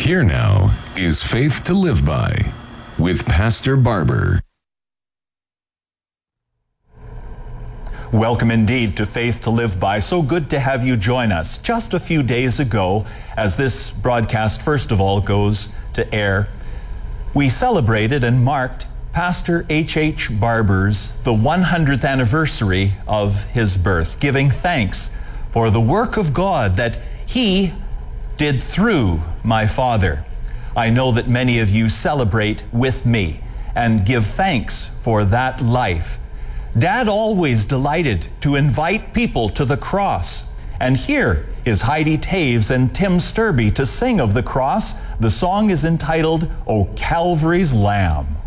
Here now is Faith to Live By with Pastor Barber. Welcome indeed to Faith to Live By. So good to have you join us. Just a few days ago, as this broadcast first of all goes to air, we celebrated and marked Pastor H.H. Barber's the 100th anniversary of his birth, giving thanks for the work of God that he did through my father. I know that many of you celebrate with me and give thanks for that life. Dad always delighted to invite people to the cross. And here is Heidi Taves and Tim Sturby to sing of the cross. The song is entitled, "O Calvary's Lamb."